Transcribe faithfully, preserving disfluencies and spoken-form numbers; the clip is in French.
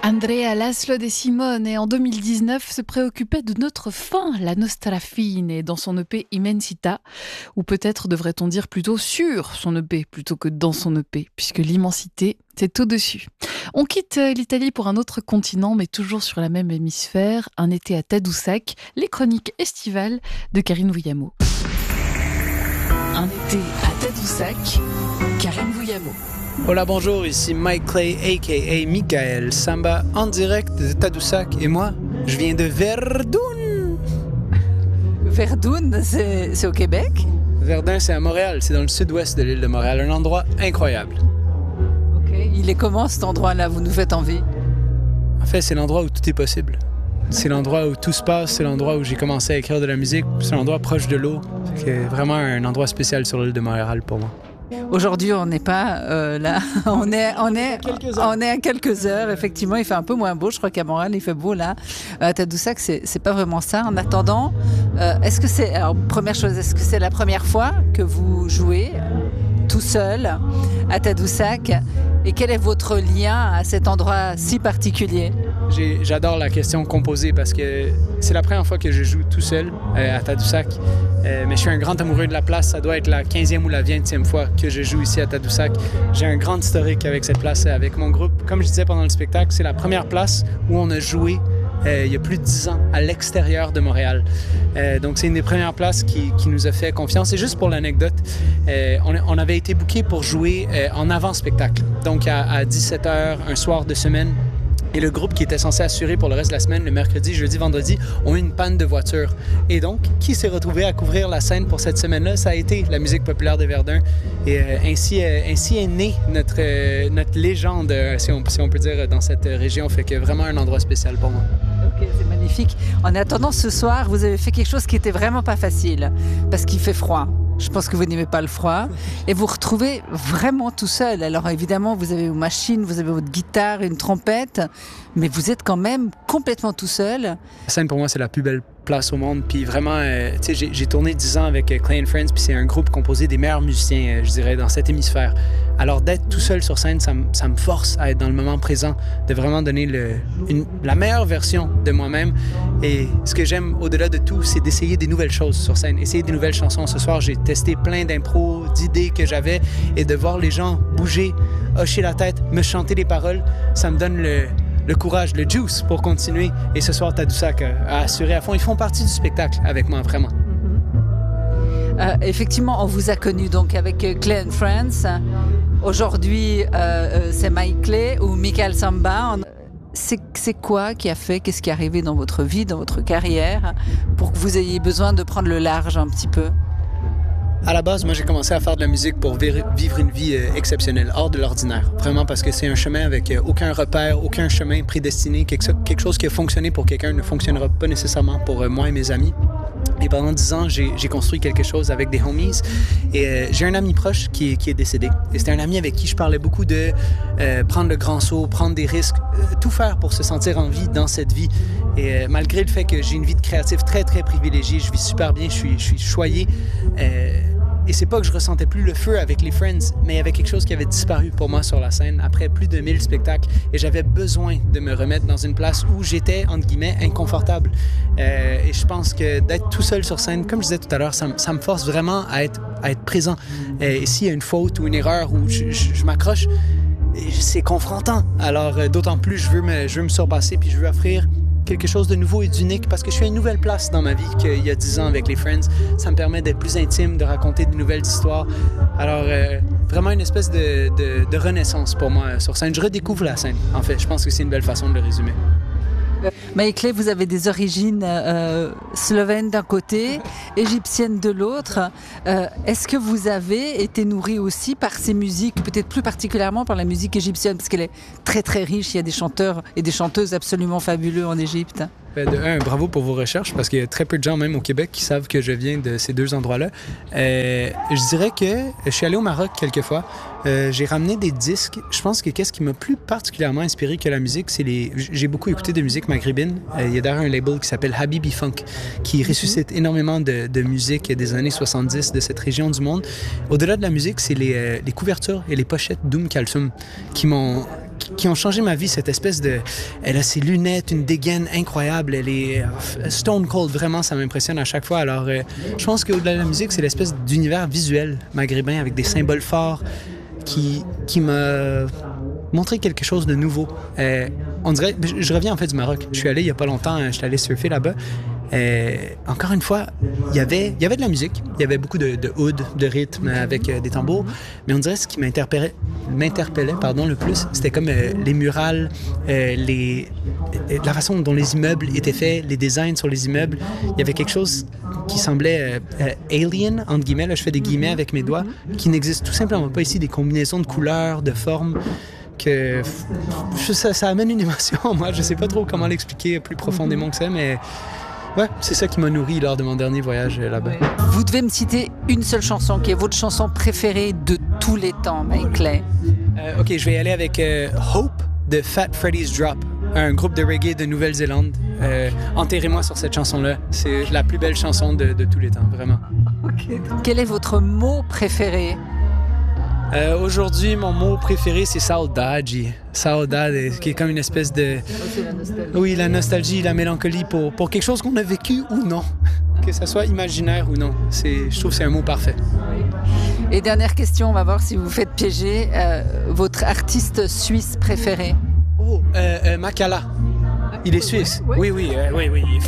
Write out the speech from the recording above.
Andrea Laszlo De Simone et en deux mille dix-neuf se préoccupait de notre fin, la nostra fine, dans son E P Immensità, ou peut-être devrait-on dire plutôt sur son E P plutôt que dans son E P, puisque l'immensité, c'est au-dessus. On quitte l'Italie pour un autre continent, mais toujours sur la même hémisphère, un été à Tadoussac, les chroniques estivales de Karine Vouillamot. Un été à Tadoussac, Karine Vouillamot. Hola, bonjour, ici Mike Clay, a k a. Michael Samba, en direct de Tadoussac. Et moi, je viens de Verdun. Verdun, c'est, c'est au Québec? Verdun, c'est à Montréal. C'est dans le sud-ouest de l'île de Montréal. Un endroit incroyable. OK. Il est comment cet endroit-là? Vous nous faites envie. En fait, c'est l'endroit où tout est possible. C'est l'endroit où tout se passe. C'est l'endroit où j'ai commencé à écrire de la musique. C'est l'endroit proche de l'eau. C'est vraiment un endroit spécial sur l'île de Montréal pour moi. Aujourd'hui, on n'est pas euh, là. On est, on, est, on est à quelques heures. Effectivement, il fait un peu moins beau. Je crois qu'à Montréal, il fait beau là. À Tadoussac, c'est, c'est pas vraiment ça. En attendant, euh, est-ce que c'est... Alors, première chose, est-ce que c'est la première fois que vous jouez tout seul à Tadoussac? Et quel est votre lien à cet endroit si particulier? J'ai, j'adore la question composée parce que c'est la première fois que je joue tout seul euh, à Tadoussac. Euh, mais je suis un grand amoureux de la place. Ça doit être la quinzième ou la vingtième fois que je joue ici à Tadoussac. J'ai un grand historique avec cette place, avec mon groupe. Comme je disais pendant le spectacle, c'est la première place où on a joué euh, il y a plus de dix ans à l'extérieur de Montréal. Euh, donc c'est une des premières places qui, qui nous a fait confiance. Et juste pour l'anecdote, euh, on, on avait été bookés pour jouer euh, en avant-spectacle. Donc à, à dix-sept heures, un soir de semaine. Et le groupe qui était censé assurer pour le reste de la semaine, le mercredi, jeudi, vendredi, ont eu une panne de voiture. Et donc, qui s'est retrouvé à couvrir la scène pour cette semaine-là? Ça a été la musique populaire de Verdun. Et euh, ainsi, euh, ainsi est née notre, euh, notre légende, euh, si, on, si on peut dire, dans cette région. Fait que vraiment un endroit spécial pour moi. Ok, c'est magnifique. En attendant, ce soir, vous avez fait quelque chose qui était vraiment pas facile, parce qu'il fait froid. Je pense que vous n'aimez pas le froid. Et vous vous retrouvez vraiment tout seul. Alors évidemment, vous avez vos machines, vous avez votre guitare, une trompette, mais vous êtes quand même complètement tout seul. La scène, pour moi, c'est la plus belle place au monde. Puis vraiment, euh, tu sais, j'ai, j'ai tourné dix ans avec Clay and Friends, puis c'est un groupe composé des meilleurs musiciens, euh, je dirais, dans cet hémisphère. Alors d'être tout seul sur scène, ça, m- ça me force à être dans le moment présent, de vraiment donner le, une, la meilleure version de moi-même. Et ce que j'aime au-delà de tout, c'est d'essayer des nouvelles choses sur scène, essayer des nouvelles chansons. Ce soir, j'ai testé plein d'impros, d'idées que j'avais, et de voir les gens bouger, hocher la tête, me chanter les paroles, ça me donne le... le courage, le juice pour continuer. Et ce soir, Tadoussac a assuré à fond. Ils font partie du spectacle avec moi, vraiment. Euh, effectivement, on vous a connu donc avec Clay and Friends. Aujourd'hui, euh, euh, c'est Mike Clay ou Michael Samba. C'est, c'est quoi qui a fait, qu'est-ce qui est arrivé dans votre vie, dans votre carrière, pour que vous ayez besoin de prendre le large un petit peu? À la base, moi, j'ai commencé à faire de la musique pour vivre une vie euh, exceptionnelle, hors de l'ordinaire. Vraiment, parce que c'est un chemin avec euh, aucun repère, aucun chemin prédestiné. Quelque, quelque chose qui a fonctionné pour quelqu'un ne fonctionnera pas nécessairement pour euh, moi et mes amis. Et pendant dix ans, j'ai, j'ai construit quelque chose avec des homies. Et euh, j'ai un ami proche qui, qui est décédé. Et c'était un ami avec qui je parlais beaucoup de euh, prendre le grand saut, prendre des risques, euh, tout faire pour se sentir en vie dans cette vie. Et euh, malgré le fait que j'ai une vie de créatif très, très privilégiée, je vis super bien, je suis, je suis choyé. Euh, Et c'est pas que je ressentais plus le feu avec les Friends, mais il y avait quelque chose qui avait disparu pour moi sur la scène après plus de mille spectacles. Et j'avais besoin de me remettre dans une place où j'étais, entre guillemets, inconfortable. Euh, et je pense que d'être tout seul sur scène, comme je disais tout à l'heure, ça, ça me force vraiment à être, à être présent. Euh, et s'il y a une faute ou une erreur où je, je, je m'accroche, c'est confrontant. Alors, euh, d'autant plus, je veux me, je veux me surpasser puis je veux offrir quelque chose de nouveau et d'unique parce que je suis à une nouvelle place dans ma vie qu'il y a dix ans avec les Friends. Ça me permet d'être plus intime, de raconter de nouvelles histoires. Alors, euh, vraiment une espèce de, de, de renaissance pour moi sur scène. Je redécouvre la scène, en fait. Je pense que c'est une belle façon de le résumer. Mike Clay, vous avez des origines euh, slovènes d'un côté, égyptiennes de l'autre. Euh, est-ce que vous avez été nourri aussi par ces musiques, peut-être plus particulièrement par la musique égyptienne, parce qu'elle est très très riche, il y a des chanteurs et des chanteuses absolument fabuleux en Égypte. De un, bravo pour vos recherches, parce qu'il y a très peu de gens, même au Québec, qui savent que je viens de ces deux endroits-là. Euh, je dirais que je suis allé au Maroc quelques fois. Euh, j'ai ramené des disques. Je pense que qu'est-ce qui m'a plus particulièrement inspiré que la musique, c'est les... J'ai beaucoup écouté de musique maghrébine. Euh, il y a d'ailleurs un label qui s'appelle Habibi Funk, qui ressuscite énormément de, de musique des années soixante-dix de cette région du monde. Au-delà de la musique, c'est les, euh, les couvertures et les pochettes d'Oum Kalsoum qui m'ont... qui ont changé ma vie. Cette espèce de... Elle a ses lunettes, une dégaine incroyable. Elle est stone cold. Vraiment, ça m'impressionne à chaque fois. Alors, euh, je pense qu'au-delà de la musique, c'est l'espèce d'univers visuel maghrébin avec des symboles forts qui, qui m'a montré quelque chose de nouveau. Euh, on dirait... Je reviens en fait du Maroc. Je suis allé il n'y a pas longtemps. Je suis allé surfer là-bas. Euh, encore une fois, il y avait, il y avait de la musique, il y avait beaucoup de, de oud, de rythme avec euh, des tambours, mais on dirait ce qui m'interpellait, m'interpellait pardon, le plus, c'était comme euh, les murales, euh, les, euh, la façon dont les immeubles étaient faits, les designs sur les immeubles. Il y avait quelque chose qui semblait euh, euh, alien, entre guillemets, là je fais des guillemets avec mes doigts, qui n'existe tout simplement pas ici, des combinaisons de couleurs, de formes. Que ça, ça amène une émotion. Moi, je sais pas trop comment l'expliquer plus profondément que ça, mais ouais, c'est ça qui m'a nourri lors de mon dernier voyage là-bas. Vous devez me citer une seule chanson qui est votre chanson préférée de tous les temps, Mike Clay. Euh, ok, je vais y aller avec euh, Hope de Fat Freddy's Drop, un groupe de reggae de Nouvelle-Zélande. Euh, enterrez-moi sur cette chanson-là. C'est la plus belle chanson de, de tous les temps, vraiment. Okay. Quel est votre mot préféré? Euh, aujourd'hui, mon mot préféré, c'est saudade. Saudade, qui est comme une espèce de... Oh, c'est la nostalgie. Oui, la nostalgie, la mélancolie pour, pour quelque chose qu'on a vécu ou non. Que ça soit imaginaire ou non. C'est, je trouve que c'est un mot parfait. Et dernière question, on va voir si vous vous faites piéger. Euh, votre artiste suisse préféré? Oh, euh, euh, Makala. Il est suisse. Oui, oui, euh, oui, oui.